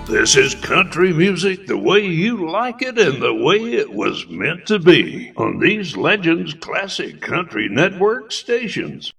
This is country music the way you like it and the way it was meant to be on these Legends Classic Country Network stations.